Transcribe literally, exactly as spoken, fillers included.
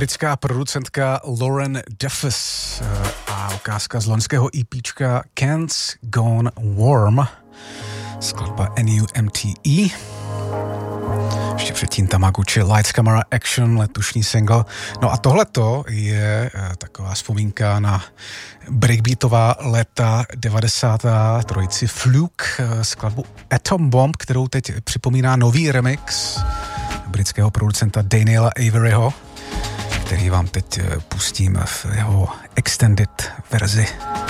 britská producentka Lauren Duffus a ukázka z loňského EPčka Can't Gone Warm, skladba N U M T E. Ještě předtím Tamaguchi Lights Camera Action, letošní single. No a tohleto je taková vzpomínka na breakbeatová léta devadesátá trojici Fluke, skladbu Atom Bomb, kterou teď připomíná nový remix britského producenta Daniela Averyho, který vám teď pustím v jeho extended verzi.